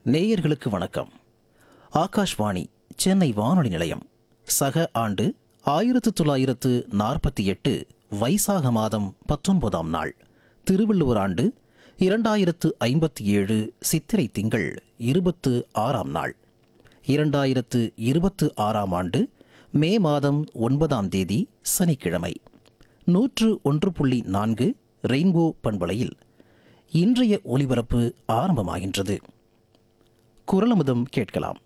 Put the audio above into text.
நேயர்களுக்கு வணக்கம். ஆகாஷ்வாணி சென்னை வானொலி நிலையம். சக ஆண்டு 1948 வைசாக மாதம் 19ஆம் நாள், திருவள்ளுவர் ஆண்டு 2057 சித்திரை திங்கள் 26ஆம் நாள், 2026ஆம் ஆண்டு மே மாதம் 9ஆம் தேதி சனிக்கிழமை. 101.4 ரெயின்போ பண்பலையில் இன்றைய ஒலிபரப்பு ஆரம்பமாகின்றது. குரலமுதம் கேட்கலாம்.